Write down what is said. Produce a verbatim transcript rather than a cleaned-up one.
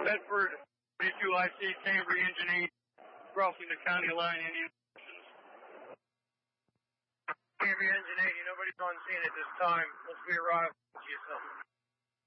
Bedford, thirty-two I C, Cambry Engine eight, crossing the county line, Indian. Cambry Engine eight, nobody's on scene at this time. Once we arrive, we'll see you something.